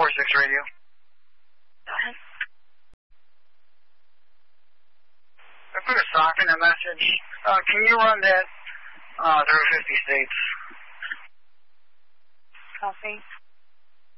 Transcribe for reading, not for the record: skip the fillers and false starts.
4-6 radio. Go ahead. I put a sock in a message. Can you run that through 50 states? Copy.